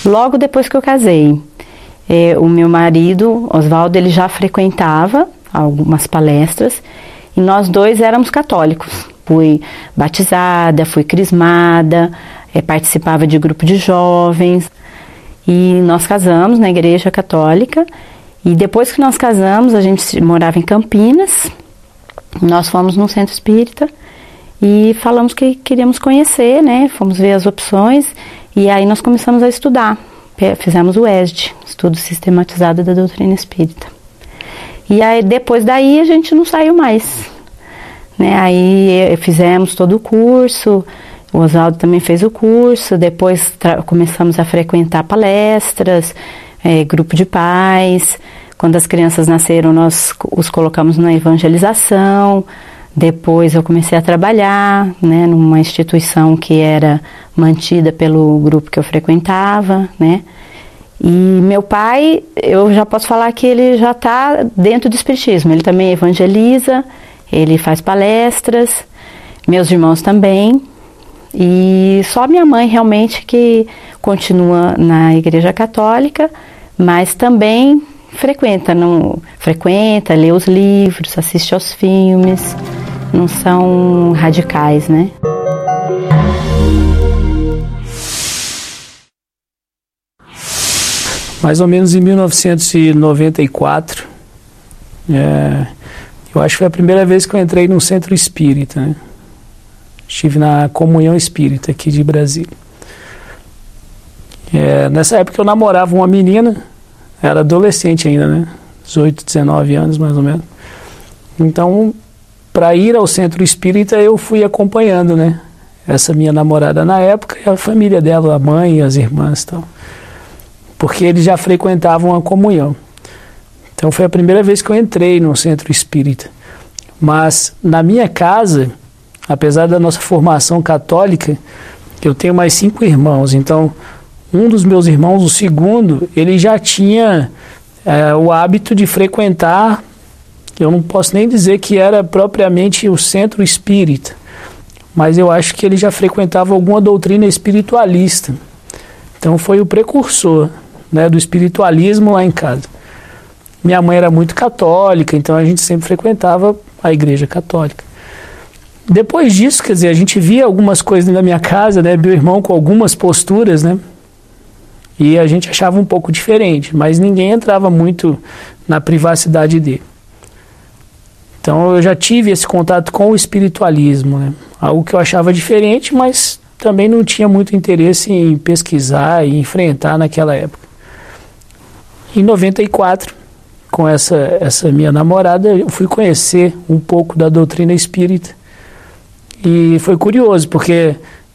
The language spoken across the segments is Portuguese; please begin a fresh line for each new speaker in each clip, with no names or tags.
Logo depois que eu casei, o meu marido, Oswaldo, ele já frequentava algumas palestras e nós dois éramos católicos. Fui batizada, fui crismada, participava de grupo de jovens e nós casamos na igreja católica. E depois que nós casamos, a gente morava em Campinas, nós fomos num centro espírita e falamos que queríamos conhecer, né? Fomos ver as opções e aí nós começamos a estudar. Fizemos o ESD, Estudo Sistematizado da Doutrina Espírita. E aí, depois daí a gente não saiu mais, né? Aí fizemos todo o curso, o Oswaldo também fez o curso, depois começamos a frequentar palestras, grupo de pais. Quando as crianças nasceram, nós os colocamos na evangelização. Depois eu comecei a trabalhar, né, numa instituição que era mantida pelo grupo que eu frequentava, né? E meu pai, eu já posso falar que ele já está dentro do espiritismo. Ele também evangeliza, ele faz palestras, meus irmãos também. E só minha mãe realmente que continua na Igreja Católica, mas também frequenta, lê os livros, assiste aos filmes, não são radicais, né?
Mais ou menos em 1994, eu acho que foi a primeira vez que eu entrei num centro espírita, né? Estive na Comunhão Espírita aqui de Brasília. Nessa época eu namorava uma menina, era adolescente ainda, né? 18, 19 anos mais ou menos. Então, para ir ao centro espírita eu fui acompanhando, né? Essa minha namorada na época e a família dela, a mãe e as irmãs e tal. Porque eles já frequentavam a comunhão. Então foi a primeira vez que eu entrei no centro espírita. Mas na minha casa, apesar da nossa formação católica, eu tenho mais 5 irmãos. Então um dos meus irmãos, o segundo, ele já tinha o hábito de frequentar, eu não posso nem dizer que era propriamente o centro espírita, mas eu acho que ele já frequentava alguma doutrina espiritualista. Então foi o precursor, né, do espiritualismo lá em casa. Minha mãe era muito católica, então a gente sempre frequentava a igreja católica. Depois disso, quer dizer, a gente via algumas coisas na minha casa, né, meu irmão com algumas posturas, né, e a gente achava um pouco diferente, mas ninguém entrava muito na privacidade dele. Então eu já tive esse contato com o espiritualismo, né, algo que eu achava diferente, mas também não tinha muito interesse em pesquisar e enfrentar naquela época. Em 94, com essa minha namorada, eu fui conhecer um pouco da doutrina espírita. E foi curioso, porque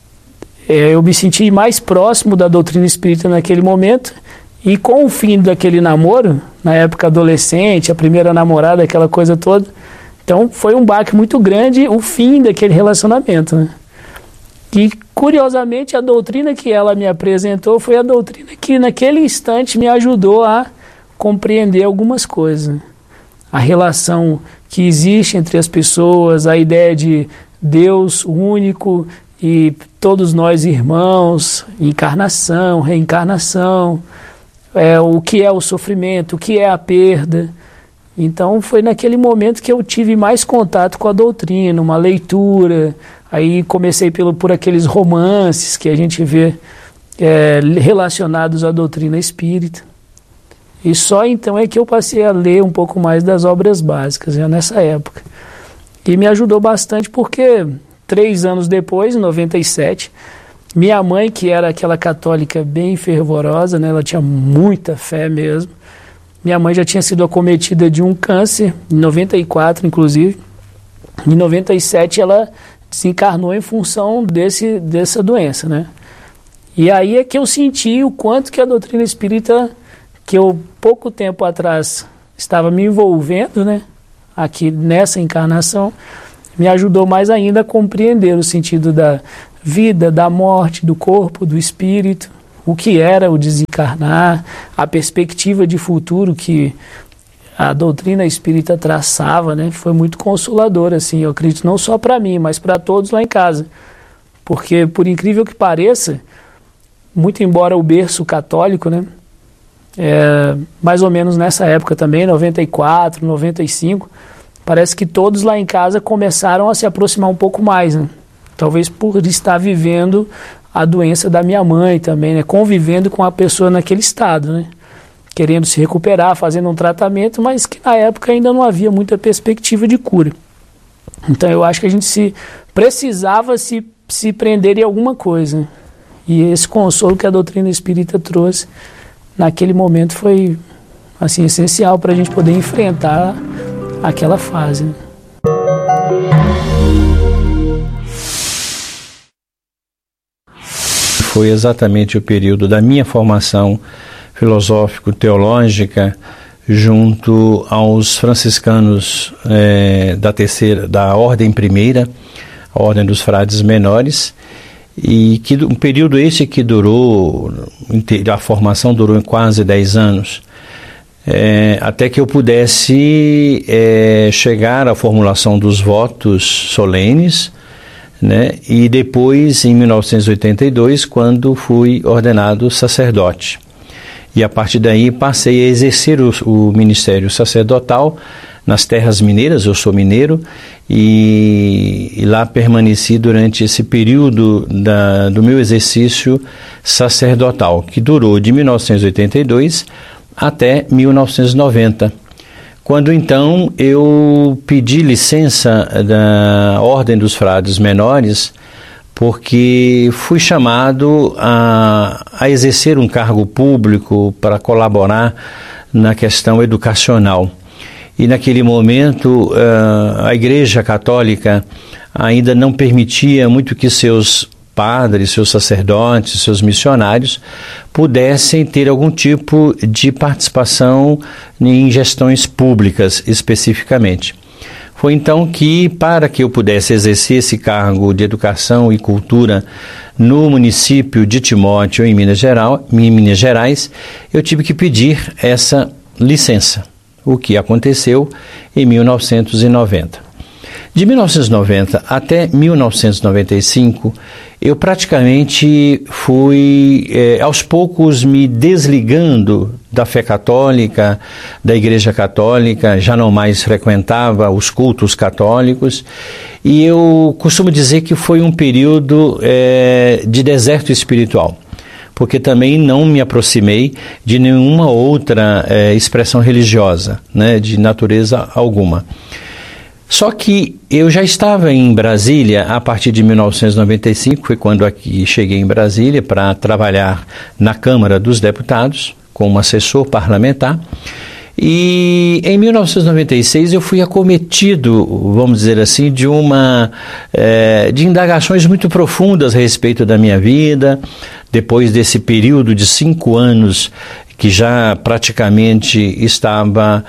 eu me senti mais próximo da doutrina espírita naquele momento, e com o fim daquele namoro, na época adolescente, a primeira namorada, aquela coisa toda, então foi um baque muito grande o fim daquele relacionamento, né? E, curiosamente, a doutrina que ela me apresentou foi a doutrina que, naquele instante, me ajudou a compreender algumas coisas, né? A relação que existe entre as pessoas, a ideia de Deus único e todos nós irmãos, encarnação, reencarnação, o que é o sofrimento, o que é a perda. Então foi naquele momento que eu tive mais contato com a doutrina, uma leitura. Aí comecei por aqueles romances que a gente vê relacionados à doutrina espírita. E só então é que eu passei a ler um pouco mais das obras básicas, já nessa época. E me ajudou bastante porque 3 anos depois, em 97, minha mãe, que era aquela católica bem fervorosa, né, ela tinha muita fé mesmo, minha mãe já tinha sido acometida de um câncer, em 94 inclusive. Em 97 ela desencarnou em função dessa doença, né? E aí é que eu senti o quanto que a doutrina espírita, que eu pouco tempo atrás estava me envolvendo, né, aqui nessa encarnação, me ajudou mais ainda a compreender o sentido da vida, da morte, do corpo, do espírito, o que era o desencarnar, a perspectiva de futuro que a doutrina espírita traçava, né, foi muito consolador, assim, eu acredito, não só para mim, mas para todos lá em casa. Porque, por incrível que pareça, muito embora o berço católico, né, mais ou menos nessa época também, 94, 95, parece que todos lá em casa começaram a se aproximar um pouco mais, né? Talvez por estar vivendo a doença da minha mãe também, né? Convivendo com a pessoa naquele estado, né? Querendo se recuperar, fazendo um tratamento, mas que na época ainda não havia muita perspectiva de cura. Então eu acho que a gente precisava se prender em alguma coisa, né? E esse consolo que a doutrina espírita trouxe naquele momento foi assim, essencial para a gente poder enfrentar aquela fase, né?
Foi exatamente o período da minha formação filosófico-teológica junto aos franciscanos da Ordem Primeira, a Ordem dos Frades Menores, e que um período esse que durou, a formação durou quase 10 anos, até que eu pudesse chegar à formulação dos votos solenes, né? E depois, em 1982, quando fui ordenado sacerdote. E a partir daí passei a exercer o ministério sacerdotal nas terras mineiras, eu sou mineiro, e lá permaneci durante esse período do meu exercício sacerdotal, que durou de 1982 até 1990, quando então eu pedi licença da Ordem dos Frades Menores, porque fui chamado a exercer um cargo público para colaborar na questão educacional. E naquele momento a Igreja Católica ainda não permitia muito que seus padres, seus sacerdotes, seus missionários pudessem ter algum tipo de participação em gestões públicas especificamente. Foi então que, para que eu pudesse exercer esse cargo de educação e cultura no município de Timóteo, em Minas Gerais, eu tive que pedir essa licença, o que aconteceu em 1990. De 1990 até 1995, eu praticamente fui, aos poucos, me desligando da fé católica, da Igreja Católica, já não mais frequentava os cultos católicos, e eu costumo dizer que foi um período de deserto espiritual, porque também não me aproximei de nenhuma outra expressão religiosa, né, de natureza alguma. Só que eu já estava em Brasília a partir de 1995, foi quando aqui cheguei em Brasília para trabalhar na Câmara dos Deputados, como assessor parlamentar, e em 1996 eu fui acometido, vamos dizer assim, de indagações muito profundas a respeito da minha vida, depois desse período de 5 anos que já praticamente estava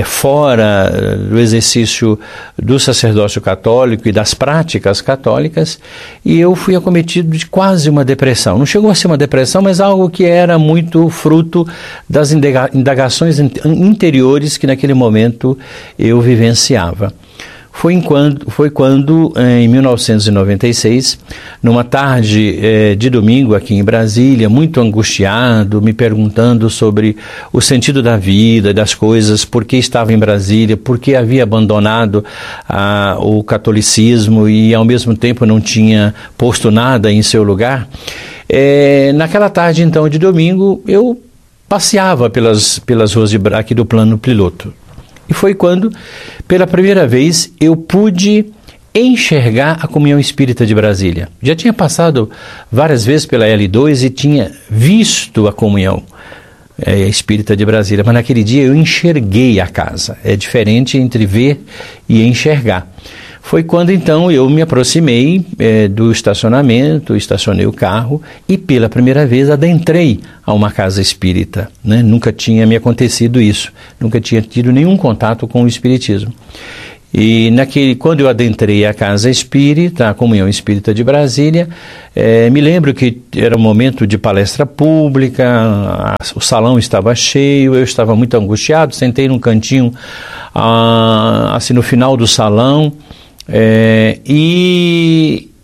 fora do exercício do sacerdócio católico e das práticas católicas, e eu fui acometido de quase uma depressão. Não chegou a ser uma depressão, mas algo que era muito fruto das indagações interiores que naquele momento eu vivenciava. Foi quando, em 1996, numa tarde de domingo aqui em Brasília, muito angustiado, me perguntando sobre o sentido da vida, das coisas, por que estava em Brasília, por que havia abandonado o catolicismo e, ao mesmo tempo, não tinha posto nada em seu lugar. Naquela tarde, então, de domingo, eu passeava pelas ruas aqui do Plano Piloto. E foi quando, pela primeira vez, eu pude enxergar a Comunhão Espírita de Brasília. Já tinha passado várias vezes pela L2 e tinha visto a Comunhão Espírita de Brasília, mas naquele dia eu enxerguei a casa. É diferente entre ver e enxergar. Foi quando então eu me aproximei do estacionamento, estacionei o carro e pela primeira vez adentrei a uma casa espírita, né? Nunca tinha me acontecido isso, nunca tinha tido nenhum contato com o espiritismo. E quando eu adentrei a casa espírita, a Comunhão Espírita de Brasília, me lembro que era um momento de palestra pública, o salão estava cheio, eu estava muito angustiado, sentei num cantinho, assim no final do salão, e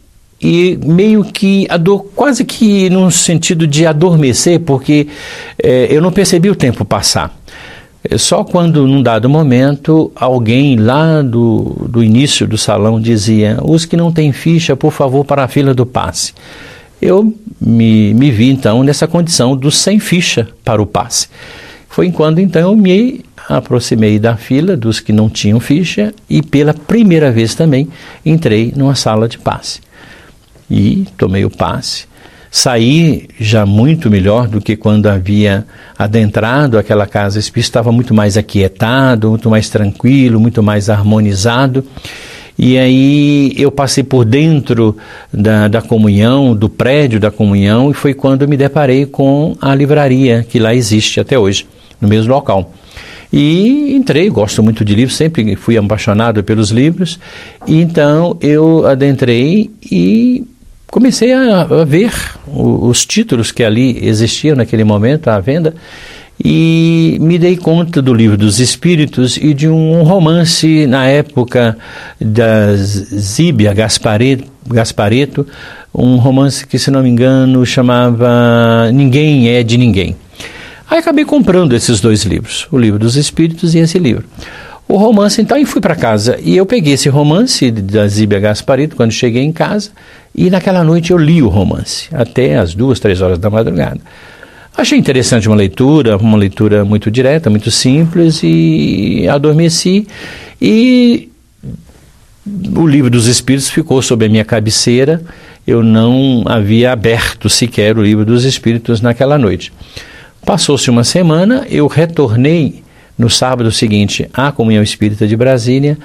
e meio que quase que num sentido de adormecer, porque eu não percebi o tempo passar. Só quando, num dado momento, alguém lá do início do salão dizia: os que não têm ficha, por favor, para a fila do passe. Eu me vi, então, nessa condição dos sem ficha para o passe. Foi quando, então, eu me aproximei da fila dos que não tinham ficha e, pela primeira vez também, entrei numa sala de passe. E tomei o passe. Saí já muito melhor do que quando havia adentrado aquela casa espírita. Estava muito mais aquietado, muito mais tranquilo, muito mais harmonizado. E aí eu passei por dentro da comunhão, do prédio da comunhão, e foi quando eu me deparei com a livraria que lá existe até hoje, no mesmo local. E entrei, gosto muito de livros, sempre fui apaixonado pelos livros, e então eu adentrei e comecei a ver os títulos que ali existiam naquele momento à venda, e me dei conta do Livro dos Espíritos e de um romance na época da Zíbia Gasparetto, um romance que, se não me engano, chamava Ninguém é de Ninguém. Aí acabei comprando esses dois livros, o Livro dos Espíritos e esse livro. O romance, então, e fui para casa. E eu peguei esse romance da Zíbia Gasparetto quando cheguei em casa, e naquela noite eu li o romance, até as 2, 3 horas da madrugada. Achei interessante uma leitura muito direta, muito simples, e adormeci. E o Livro dos Espíritos ficou sob a minha cabeceira. Eu não havia aberto sequer o Livro dos Espíritos naquela noite. Passou-se uma semana, eu retornei no sábado seguinte à Comunhão Espírita de Brasília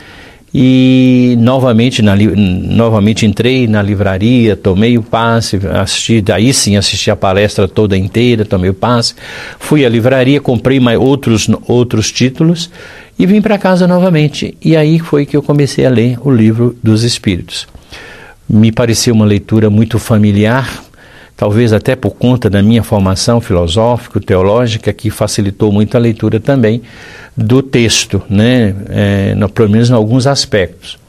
e novamente entrei na livraria, tomei o passe, assisti a palestra toda inteira, tomei o passe, fui à livraria, comprei mais outros títulos e vim para casa novamente. E aí foi que eu comecei a ler o Livro dos Espíritos. Me pareceu uma leitura muito familiar, talvez até por conta da minha formação filosófico-teológica, que facilitou muito a leitura também do texto, né? Pelo menos em alguns aspectos.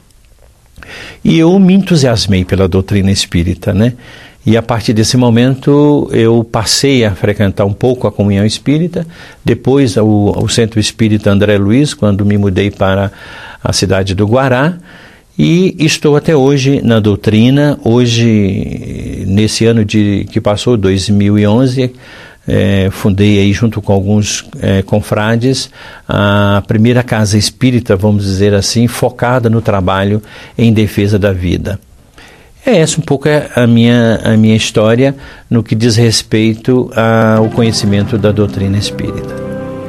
E eu me entusiasmei pela doutrina espírita, né? E a partir desse momento eu passei a frequentar um pouco a Comunhão Espírita, depois o Centro Espírita André Luiz, quando me mudei para a cidade do Guará, e estou até hoje na doutrina. Hoje, nesse ano que passou, 2011, fundei aí junto com alguns confrades a primeira casa espírita, vamos dizer assim, focada no trabalho em defesa da vida. Essa um pouco a minha história no que diz respeito ao conhecimento da doutrina espírita.